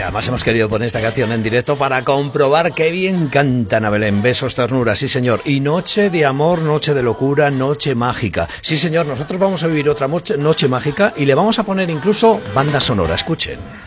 además hemos querido poner esta canción en directo para comprobar qué bien canta Ana Belén. Besos, ternura, sí señor. Y noche de amor, noche de locura, noche mágica. Sí señor, nosotros vamos a vivir otra noche mágica y le vamos a poner incluso banda sonora. Escuchen.